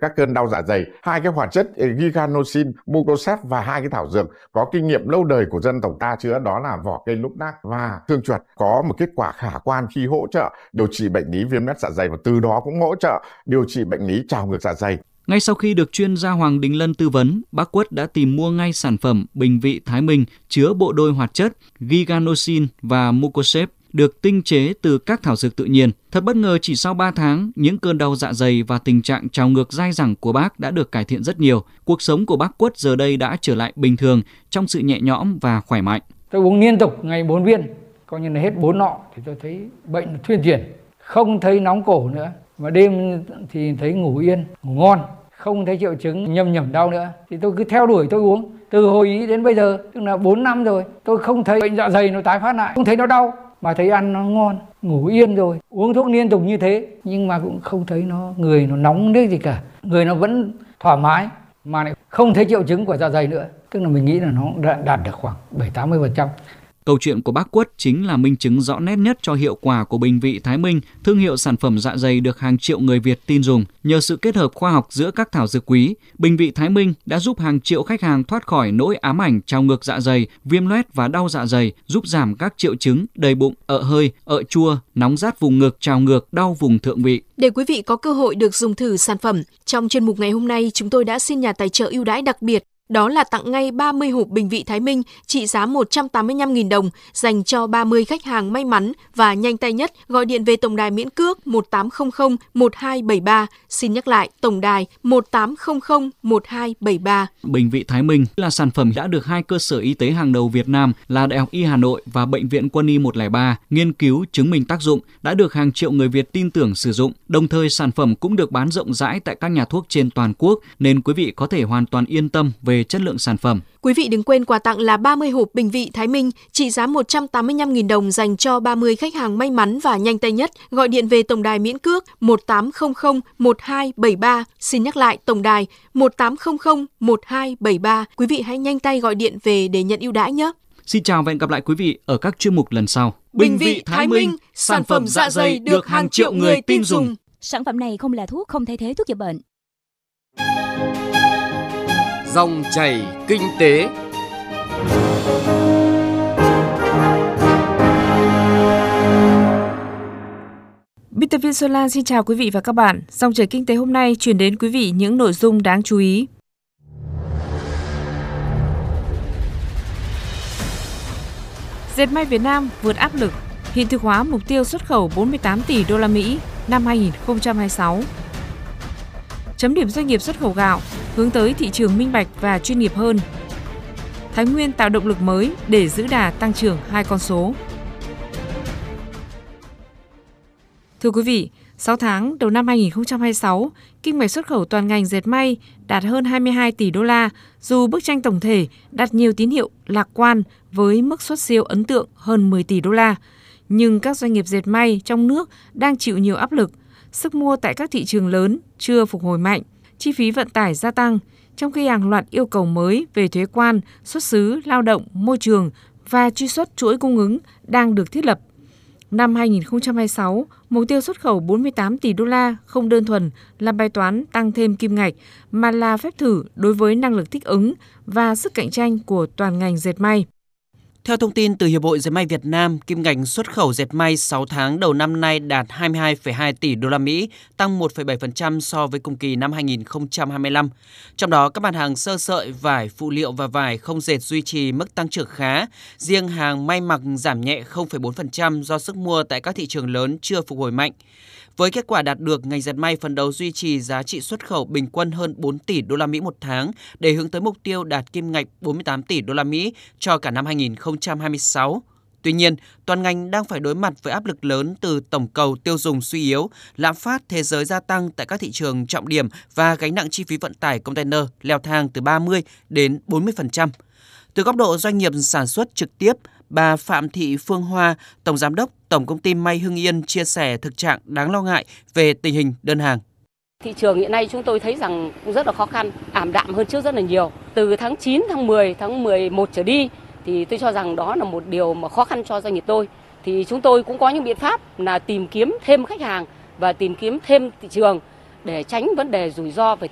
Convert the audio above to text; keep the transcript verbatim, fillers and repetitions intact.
các cơn đau dạ dày. Hai cái hoạt chất Giganosin, Mucosep và hai cái thảo dược có kinh nghiệm lâu đời của dân tộc ta chữa, đó là vỏ cây lúc nác và thương chuột, có một kết quả khả quan khi hỗ trợ điều trị bệnh lý viêm loét dạ dày và từ đó cũng hỗ trợ điều trị bệnh lý trào ngược dạ dày. Ngay sau khi được chuyên gia Hoàng Đình Lân tư vấn, bác Quất đã tìm mua ngay sản phẩm Bình Vị Thái Minh chứa bộ đôi hoạt chất Giganosin và Mucosep được tinh chế từ các thảo dược tự nhiên. Thật bất ngờ, chỉ sau ba tháng, những cơn đau dạ dày và tình trạng trào ngược dai dẳng của bác đã được cải thiện rất nhiều. Cuộc sống của bác Quất giờ đây đã trở lại bình thường trong sự nhẹ nhõm và khỏe mạnh. Tôi uống liên tục ngày bốn viên, coi như là hết bốn nọ thì tôi thấy bệnh thuyên chuyển, không thấy nóng cổ nữa. Mà đêm thì thấy ngủ yên, ngủ ngon, không thấy triệu chứng nhầm nhầm đau nữa. Thì tôi cứ theo đuổi tôi uống từ hồi ý đến bây giờ, tức là bốn năm rồi. Tôi không thấy bệnh dạ dày nó tái phát lại, không thấy nó đau, mà thấy ăn nó ngon, ngủ yên rồi. Uống thuốc liên tục như thế nhưng mà cũng không thấy nó người nó nóng nết gì cả. Người nó vẫn thoải mái mà lại không thấy triệu chứng của dạ dày nữa. Tức là mình nghĩ là nó đã đạt được khoảng bảy đến tám mươi phần trăm. Câu chuyện của bác Quất chính là minh chứng rõ nét nhất cho hiệu quả của Bình Vị Thái Minh, thương hiệu sản phẩm dạ dày được hàng triệu người Việt tin dùng. Nhờ sự kết hợp khoa học giữa các thảo dược quý, Bình Vị Thái Minh đã giúp hàng triệu khách hàng thoát khỏi nỗi ám ảnh trào ngược dạ dày, viêm loét và đau dạ dày, giúp giảm các triệu chứng đầy bụng, ợ hơi, ợ chua, nóng rát vùng ngực, trào ngược, đau vùng thượng vị. Để quý vị có cơ hội được dùng thử sản phẩm, trong chuyên mục ngày hôm nay chúng tôi đã xin nhà tài trợ ưu đãi đặc biệt. Đó là tặng ngay ba mươi hộp Bình Vị Thái Minh trị giá một trăm tám mươi lăm nghìn đồng dành cho ba mươi khách hàng may mắn và nhanh tay nhất gọi điện về tổng đài miễn cước một tám không không một hai bảy ba. Xin nhắc lại, tổng đài một tám không không một hai bảy ba. Bình Vị Thái Minh là sản phẩm đã được hai cơ sở y tế hàng đầu Việt Nam là Đại học Y Hà Nội và Bệnh viện Quân y một không ba nghiên cứu chứng minh tác dụng, đã được hàng triệu người Việt tin tưởng sử dụng. Đồng thời sản phẩm cũng được bán rộng rãi tại các nhà thuốc trên toàn quốc nên quý vị có thể hoàn toàn yên tâm về chất lượng sản phẩm. Quý vị đừng quên quà tặng là ba mươi hộp Bình Vị Thái Minh trị giá một trăm tám mươi lăm nghìn đồng dành cho ba mươi khách hàng may mắn và nhanh tay nhất gọi điện về tổng đài miễn cước một tám không không một hai bảy ba. Xin nhắc lại, tổng đài một tám không không một hai bảy ba. Quý vị hãy nhanh tay gọi điện về để nhận ưu đãi nhé. Xin chào và hẹn gặp lại quý vị ở các chuyên mục lần sau. Bình Vị Thái Minh, sản phẩm dạ dày được hàng triệu người tin dùng. Sản phẩm này không là thuốc, không thay thế thuốc chữa bệnh. Dòng chảy kinh tế. Biên tập viên Xuân Lan xin chào quý vị và các bạn. Dòng chảy kinh tế hôm nay chuyển đến quý vị những nội dung đáng chú ý. Dệt may Việt Nam vượt áp lực, hiện thực hóa mục tiêu xuất khẩu bốn mươi tám tỷ đô la Mỹ năm hai không hai sáu. Chấm điểm doanh nghiệp xuất khẩu gạo, hướng tới thị trường minh bạch và chuyên nghiệp hơn. Thái Nguyên tạo động lực mới để giữ đà tăng trưởng hai con số. Thưa quý vị, sáu tháng đầu năm hai không hai sáu, kinh mạch xuất khẩu toàn ngành dệt may đạt hơn hai mươi hai tỷ đô la, dù bức tranh tổng thể đạt nhiều tín hiệu lạc quan với mức xuất siêu ấn tượng hơn mười tỷ đô la. Nhưng các doanh nghiệp dệt may trong nước đang chịu nhiều áp lực, sức mua tại các thị trường lớn chưa phục hồi mạnh, chi phí vận tải gia tăng, trong khi hàng loạt yêu cầu mới về thuế quan, xuất xứ, lao động, môi trường và truy xuất chuỗi cung ứng đang được thiết lập. Năm hai không hai sáu, mục tiêu xuất khẩu bốn mươi tám tỷ đô la không đơn thuần là bài toán tăng thêm kim ngạch, mà là phép thử đối với năng lực thích ứng và sức cạnh tranh của toàn ngành dệt may. Theo thông tin từ Hiệp hội Dệt may Việt Nam, kim ngạch xuất khẩu dệt may sáu tháng đầu năm nay đạt hai mươi hai phẩy hai tỷ đô la Mỹ, tăng một phẩy bảy phần trăm so với cùng kỳ năm hai không hai lăm. Trong đó, các mặt hàng sơ sợi, vải, phụ liệu và vải không dệt duy trì mức tăng trưởng khá. Riêng hàng may mặc giảm nhẹ không phẩy bốn phần trăm do sức mua tại các thị trường lớn chưa phục hồi mạnh. Với kết quả đạt được, ngành dệt may phấn đấu duy trì giá trị xuất khẩu bình quân hơn bốn tỷ đô la Mỹ một tháng để hướng tới mục tiêu đạt kim ngạch bốn mươi tám tỷ đô la Mỹ cho cả năm hai không hai sáu. Tuy nhiên, toàn ngành đang phải đối mặt với áp lực lớn từ tổng cầu tiêu dùng suy yếu, lạm phát thế giới gia tăng tại các thị trường trọng điểm và gánh nặng chi phí vận tải container leo thang từ ba mươi đến bốn mươi phần trăm. Từ góc độ doanh nghiệp sản xuất trực tiếp, bà Phạm Thị Phương Hoa, Tổng Giám đốc Tổng Công ty May Hưng Yên chia sẻ thực trạng đáng lo ngại về tình hình đơn hàng. Thị trường hiện nay chúng tôi thấy rằng cũng rất là khó khăn, ảm đạm hơn trước rất là nhiều. Từ tháng chín, tháng mười, tháng mười một trở đi thì tôi cho rằng đó là một điều mà khó khăn cho doanh nghiệp tôi. Thì chúng tôi cũng có những biện pháp là tìm kiếm thêm khách hàng và tìm kiếm thêm thị trường để tránh vấn đề rủi ro về